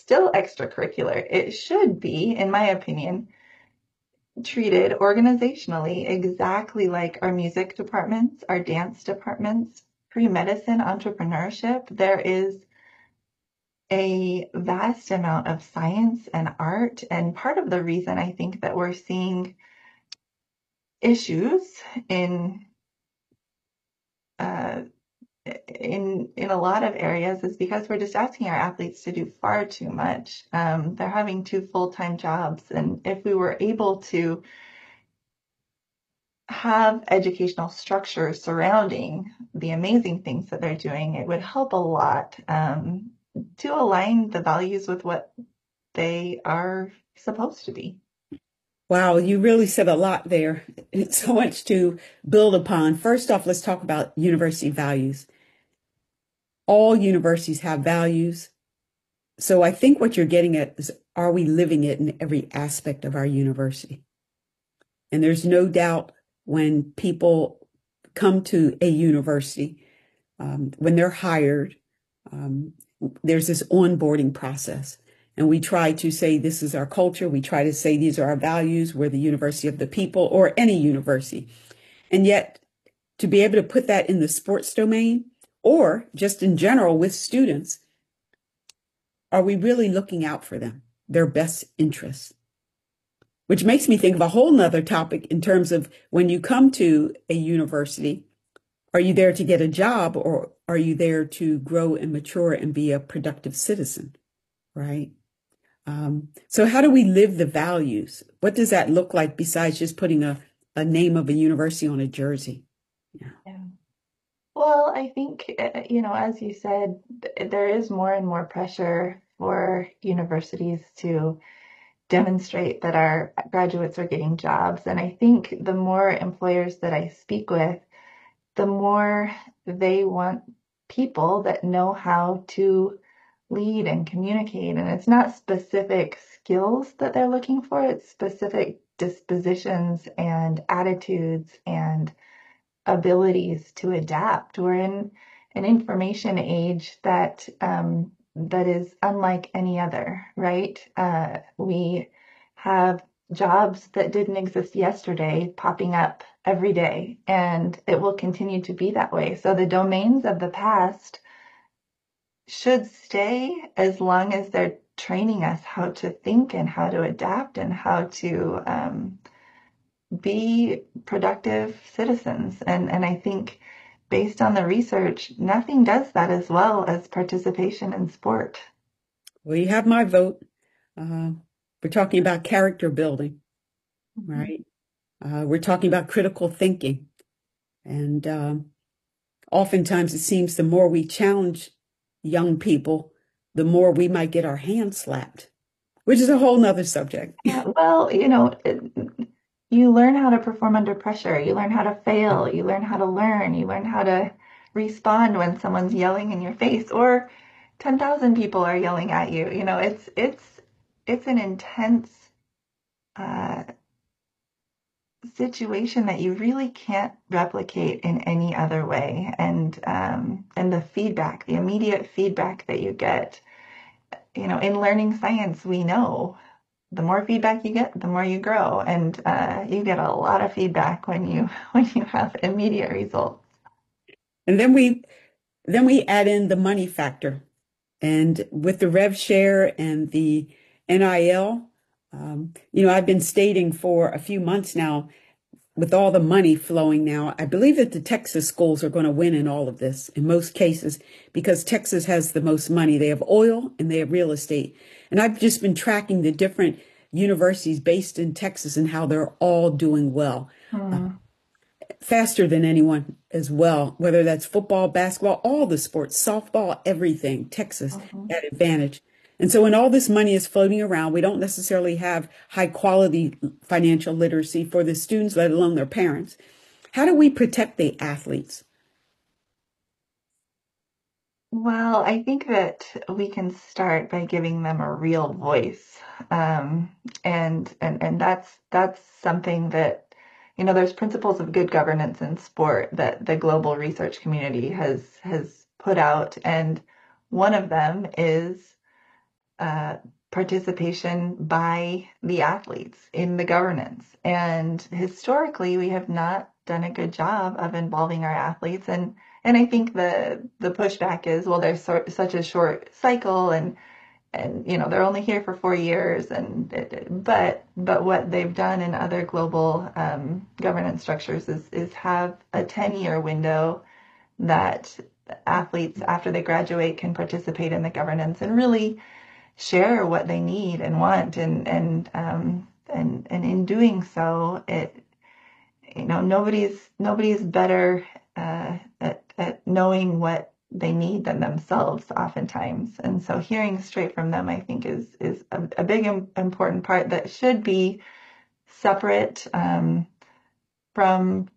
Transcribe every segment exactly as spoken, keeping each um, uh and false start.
still extracurricular. It should be, in my opinion, treated organizationally exactly like our music departments, our dance departments, pre-medicine, entrepreneurship. There is a vast amount of science and art. And part of the reason I think that we're seeing issues in uh, in in a lot of areas is because we're just asking our athletes to do far too much. Um, they're having two full-time jobs, and if we were able to have educational structure surrounding the amazing things that they're doing, it would help a lot um, to align the values with what they are supposed to be. Wow, you really said a lot there. It's so much to build upon. First off, let's talk about university values. All universities have values. So I think what you're getting at is, are we living it in every aspect of our university? And there's no doubt when people come to a university, um, when they're hired, um, there's this onboarding process. And we try to say, this is our culture. We try to say, these are our values. We're the university of the people, or any university. And yet, to be able to put that in the sports domain, or just in general with students, are we really looking out for them, their best interests? Which makes me think of a whole nother topic in terms of when you come to a university, are you there to get a job, or are you there to grow and mature and be a productive citizen, right? Um, so how do we live the values? What does that look like besides just putting a, a name of a university on a jersey? Yeah. Yeah. Well, I think, uh, you know, as you said, there is more and more pressure for universities to demonstrate that our graduates are getting jobs. And I think the more employers that I speak with, the more they want people that know how to lead and communicate. And it's not specific skills that they're looking for, it's specific dispositions and attitudes and abilities to adapt. We're in an information age that um, that is unlike any other, right? Uh, we have jobs that didn't exist yesterday popping up every day, and it will continue to be that way. So the domains of the past should stay as long as they're training us how to think and how to adapt and how to um, be productive citizens. And, and I think based on the research, nothing does that as well as participation in sport. Well, you have my vote. Uh, we're talking about character building, Mhm. right? Uh, we're talking about critical thinking. And um, oftentimes it seems the more we challenge young people, the more we might get our hands slapped, which is a whole nother subject. Uh, well, you know, you learn how to perform under pressure. You learn how to fail. You learn how to learn. You learn how to respond when someone's yelling in your face or ten thousand people are yelling at you. You know, it's it's it's an intense uh, situation that you really can't replicate in any other way. And um, and the feedback, the immediate feedback that you get, you know, in learning science, we know the more feedback you get, the more you grow, and uh, you get a lot of feedback when you when you have immediate results. And then we then we add in the money factor. And with the rev share and the N I L, um, you know, I've been stating for a few months now, with all the money flowing now, I believe that the Texas schools are going to win in all of this in most cases because Texas has the most money. They have oil and they have real estate. And I've just been tracking the different universities based in Texas and how they're all doing well, uh, Hmm. faster than anyone as well, whether that's football, basketball, all the sports, softball, everything. Texas, Hmm. that advantage. And so when all this money is floating around, we don't necessarily have high quality financial literacy for the students, let alone their parents. How do we protect the athletes? Well, I think that we can start by giving them a real voice, um, and and and that's that's something that, you know, there's principles of good governance in sport that the global research community has has put out, and one of them is uh, participation by the athletes in the governance. And historically, we have not done a good job of involving our athletes. And and I think the the pushback is, well, there's so, such a short cycle, and and you know they're only here for four years. And but but what they've done in other global um, governance structures is is have a ten year window that athletes after they graduate can participate in the governance and really share what they need and want, and and um, and and in doing so, it you know nobody's nobody's better uh, at at knowing what they need than themselves oftentimes. And so hearing straight from them, I think, is is a, a big important part that should be separate um, from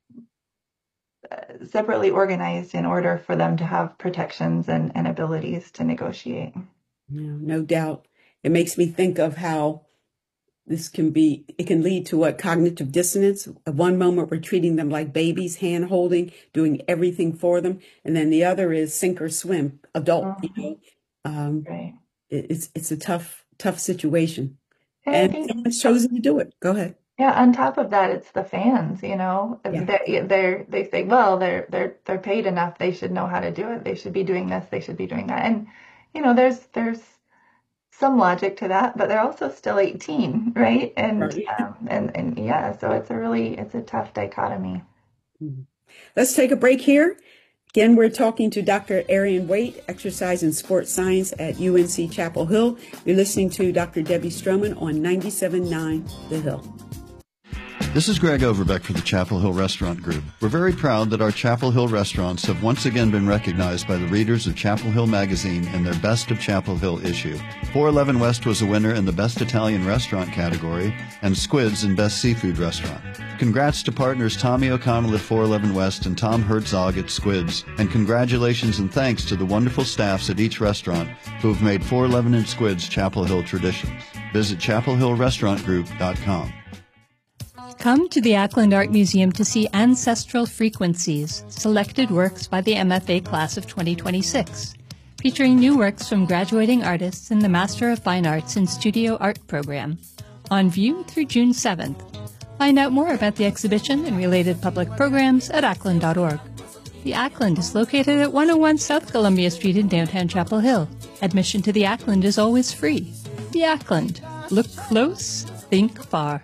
uh, separately organized in order for them to have protections and, and abilities to negotiate. Yeah, no doubt. It makes me think of how this can be, it can lead to what cognitive dissonance. At one moment, we're treating them like babies, hand holding, doing everything for them. And then the other is sink or swim, adult, you Mm-hmm. know. Um, Right. it, it's, it's a tough, tough situation. And I And think, someone's chosen to do it. Go ahead. yeah, on top of that, it's the fans, you know, Yeah. they they're, they say, well, they're, they're, they're paid enough. They should know how to do it. They should be doing this. They should be doing that. And, you know, there's, there's some logic to that, but they're also still eighteen, right? And, Right. um, and, and yeah, so it's a really, it's a tough dichotomy. Mhm. Let's take a break here. Again, we're talking to Doctor Arian Waite, exercise and sports science at U N C Chapel Hill. You're listening to Doctor Debbie Stroman on ninety-seven point nine The Hill. This is Greg Overbeck for the Chapel Hill Restaurant Group. We're very proud that our Chapel Hill restaurants have once again been recognized by the readers of Chapel Hill Magazine in their Best of Chapel Hill issue. four eleven West was a winner in the Best Italian Restaurant category, and Squids in Best Seafood Restaurant. Congrats to partners Tommy O'Connell at four eleven West and Tom Herzog at Squids, and congratulations and thanks to the wonderful staffs at each restaurant who have made four eleven and Squids Chapel Hill traditions. Visit chapel hill restaurant group dot com. Come to the Ackland Art Museum to see Ancestral Frequencies, selected works by the M F A class of twenty twenty-six, featuring new works from graduating artists in the Master of Fine Arts in Studio Art program, on view through June seventh. Find out more about the exhibition and related public programs at ackland dot org. The Ackland is located at one oh one South Columbia Street in downtown Chapel Hill. Admission to the Ackland is always free. The Ackland. Look close, think far.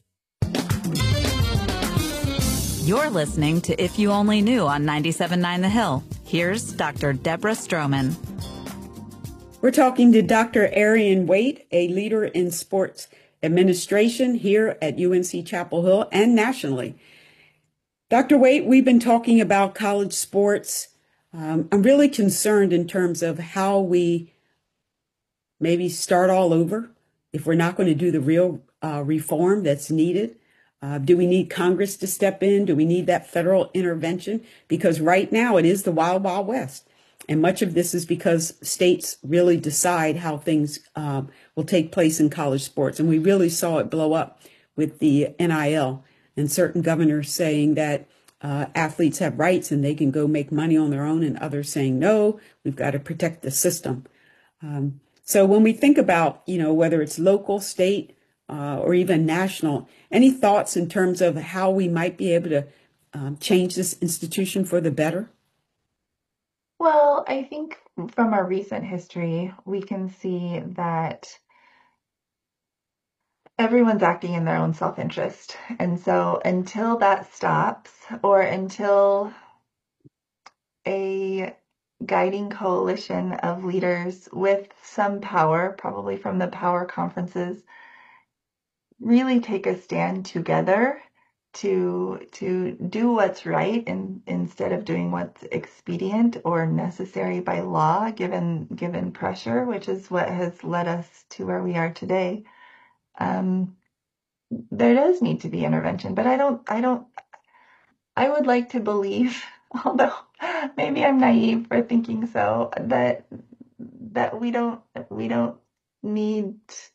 You're listening to If You Only Knew on ninety-seven point nine The Hill. Here's Doctor Deborah Stroman. We're talking to Doctor Arian Waite, a leader in sports administration here at U N C Chapel Hill and nationally. Doctor Waite, we've been talking about college sports. Um, I'm really concerned in terms of how we maybe start all over if we're not going to do the real uh, reform that's needed. Uh, do we need Congress to step in? Do we need that federal intervention? Because right now it is the wild, wild west. And much of this is because states really decide how things um, will take place in college sports. And we really saw it blow up with the N I L and certain governors saying that uh, athletes have rights and they can go make money on their own, and others saying, no, we've got to protect the system. Um, so when we think about, you know, whether it's local, state, uh, or even national, any thoughts in terms of how we might be able to um, change this institution for the better? Well, I think from our recent history, we can see that everyone's acting in their own self-interest. And so until that stops, or until a guiding coalition of leaders with some power, probably from the power conferences, really take a stand together to to do what's right, and instead of doing what's expedient or necessary by law, given given pressure, which is what has led us to where we are today. Um, there does need to be intervention, but I don't I don't I would like to believe, although maybe I'm naive for thinking so, that that we don't we don't need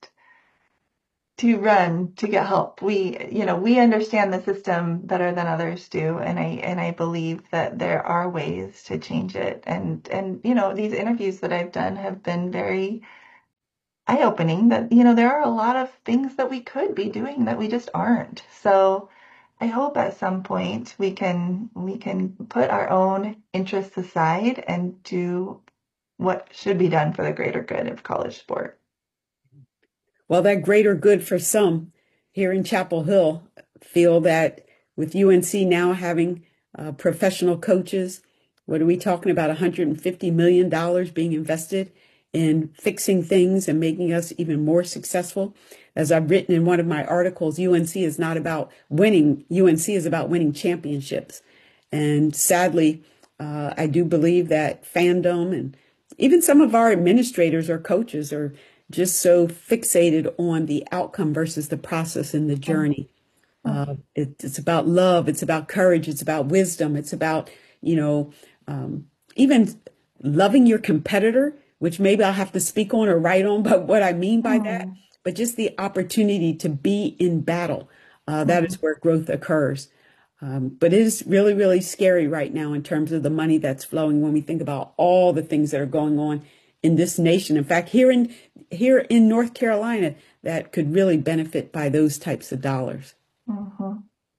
to run to get help. We, you know, we understand the system better than others do, and I and I believe that there are ways to change it. And and you know, these interviews that I've done have been very eye-opening that, you know, there are a lot of things that we could be doing that we just aren't. So I hope at some point we can we can put our own interests aside and do what should be done for the greater good of college sport. Well, that greater good for some here in Chapel Hill feel that with U N C now having uh, professional coaches, what are we talking about? one hundred fifty million dollars being invested in fixing things and making us even more successful. As I've written in one of my articles, U N C is not about winning. U N C is about winning championships. And sadly, uh, I do believe that fandom and even some of our administrators or coaches are just so fixated on the outcome versus the process and the journey. Uh, it, it's about love. It's about courage. It's about wisdom. It's about, you know, um, even loving your competitor, which maybe I'll have to speak on or write on, but what I mean by mm. that, but just the opportunity to be in battle. Uh, that mm. is where growth occurs. Um, but it is really, really scary right now in terms of the money that's flowing when we think about all the things that are going on in this nation. In fact, here in here in North Carolina, that could really benefit by those types of dollars. Mm-hmm.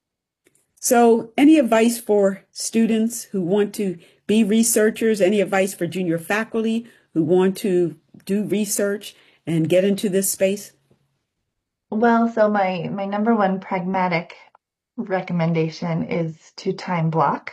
So any advice for students who want to be researchers? Any advice for junior faculty who want to do research and get into this space? Well, so my, my number one pragmatic recommendation is to time block,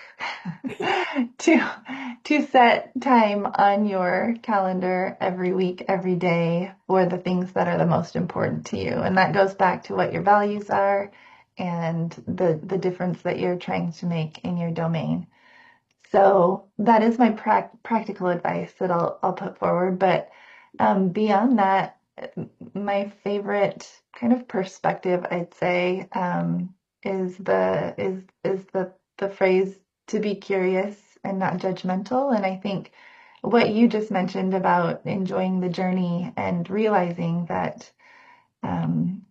to to set time on your calendar every week, every day for the things that are the most important to you. And that goes back to what your values are and the, the difference that you're trying to make in your domain. So that is my pra- practical advice that I'll, I'll put forward. But um, beyond that, my favorite kind of perspective, I'd say, um, is the is is the the phrase to be curious and not judgmental. And I think what you just mentioned about enjoying the journey and realizing that um,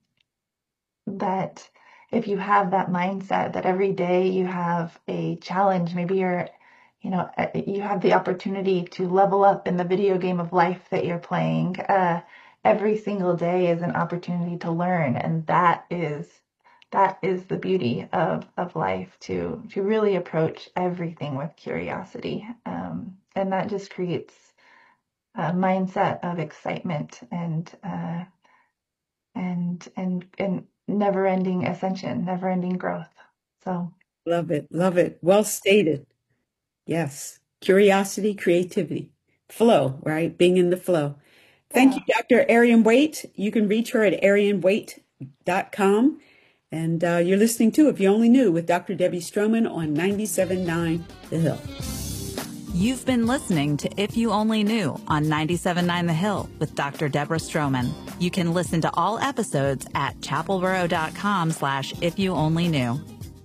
that if you have that mindset that every day you have a challenge, maybe you're you know you have the opportunity to level up in the video game of life that you're playing. Uh, every single day is an opportunity to learn, and that is That is the beauty of, of life, to to really approach everything with curiosity. Um, and that just creates a mindset of excitement and uh, and and and never-ending ascension, never-ending growth. So love it, love it. Well stated. Yes, curiosity, creativity, flow, right? Being in the flow. Thank yeah. you, Doctor Arian Waite. You can reach her at arian waite dot com. And uh, you're listening to If You Only Knew with Doctor Debbie Stroman on ninety-seven point nine The Hill. You've been listening to If You Only Knew on ninety-seven point nine The Hill with Doctor Deborah Stroman. You can listen to all episodes at chapelboro.com slash if you only knew.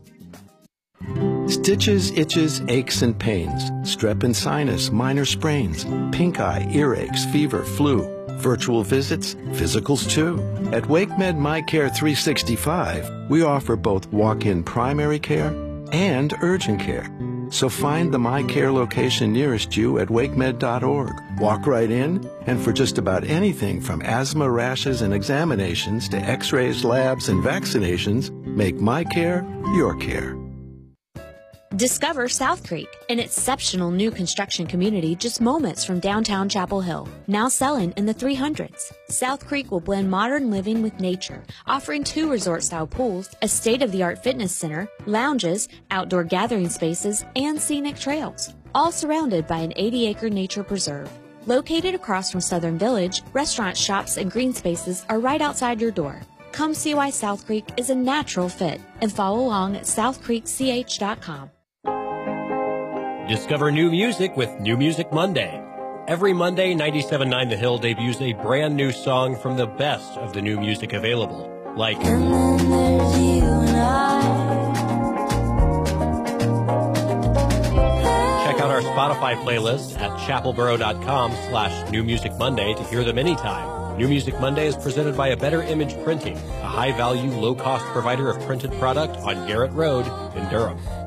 Stitches, itches, aches, and pains, strep and sinus, minor sprains, pink eye, earaches, fever, flu, virtual visits, physicals too. At WakeMed MyCare three sixty-five, we offer both walk-in primary care and urgent care. So find the MyCare location nearest you at wakemed dot org. Walk right in, and for just about anything from asthma, rashes, and examinations to x-rays, labs, and vaccinations, make MyCare your care. Discover South Creek, an exceptional new construction community just moments from downtown Chapel Hill. Now selling in the three hundreds. South Creek will blend modern living with nature, offering two resort-style pools, a state-of-the-art fitness center, lounges, outdoor gathering spaces, and scenic trails, all surrounded by an eighty-acre nature preserve. Located across from Southern Village, restaurants, shops, and green spaces are right outside your door. Come see why South Creek is a natural fit and follow along at south creek c h dot com. Discover new music with New Music Monday. Every Monday, ninety-seven point nine The Hill debuts a brand new song from the best of the new music available, like Check out our Spotify playlist at chapelboro.com slash New Music Monday to hear them anytime. New Music Monday is presented by A Better Image Printing, a high-value, low-cost provider of printed product on Garrett Road in Durham.